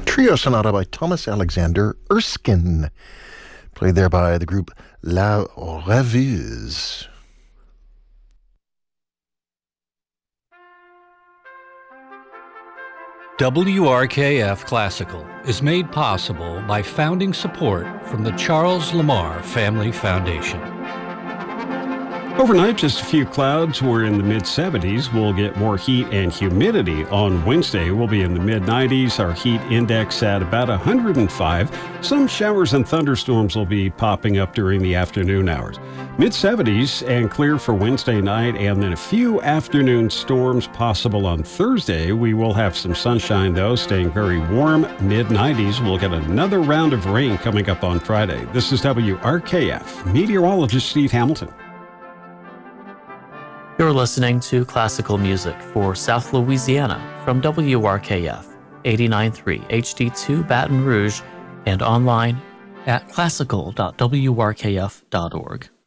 Trio Sonata by Thomas Alexander Erskine, played there by the group La Rêveuse. WRKF Classical is made possible by founding support from the Charles Lamar Family Foundation. Overnight, just a few clouds. We're in the mid-70s. We'll get more heat and humidity. On Wednesday, we'll be in the mid-90s. Our heat index at about 105. Some showers and thunderstorms will be popping up during the afternoon hours. Mid-70s and clear for Wednesday night, and then a few afternoon storms possible on Thursday. We will have some sunshine, though, staying very warm. Mid-90s. We'll get another round of rain coming up on Friday. This is WRKF. Meteorologist Steve Hamilton. You're listening to classical music for South Louisiana from WRKF 89.3 HD2 Baton Rouge and online at classical.wrkf.org.